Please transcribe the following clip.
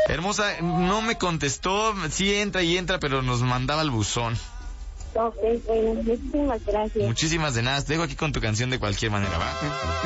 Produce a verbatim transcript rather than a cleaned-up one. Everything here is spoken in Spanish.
Hermosa, no me contestó, sí entra y entra, pero nos mandaba al buzón. Ok, bueno, muchísimas gracias. Muchísimas de nada, te dejo aquí con tu canción de cualquier manera, ¿va?